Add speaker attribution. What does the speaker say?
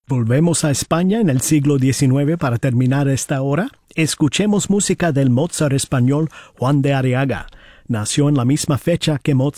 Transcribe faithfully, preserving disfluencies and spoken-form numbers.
Speaker 1: Volvemos a España en el siglo diecinueve para terminar esta hora. Escuchemos música del Mozart español Juan de Arriaga. Nació en la misma fecha que Mozart.